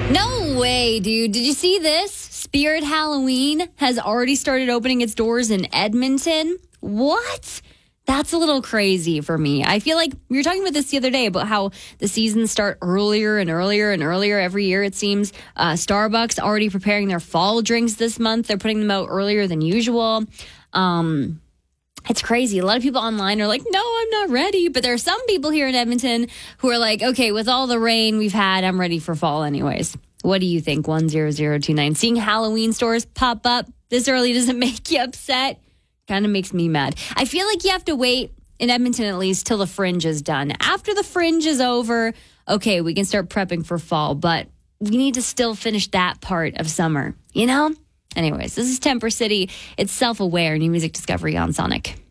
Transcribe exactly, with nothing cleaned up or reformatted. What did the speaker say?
No way, dude. Did you see this? Spirit Halloween has already started opening its doors in Edmonton. What? That's a little crazy for me. I feel like we were talking about this the other day about how the seasons start earlier and earlier and earlier every year, it seems. Uh, Starbucks already preparing their fall drinks this month. They're putting them out earlier than usual. Um, it's crazy. A lot of people online are like, no, I'm not ready. But there are some people here in Edmonton who are like, okay, with all the rain we've had, I'm ready for fall anyways. What do you think? one zero zero two nine. Seeing Halloween stores pop up this early doesn't make you upset? Kind of makes me mad. I feel like you have to wait, in Edmonton at least, till the Fringe is done. After the Fringe is over, okay, we can start prepping for fall, but we need to still finish that part of summer, you know? Anyways, this is Temper City. It's Self-Aware, new music discovery on Sonic.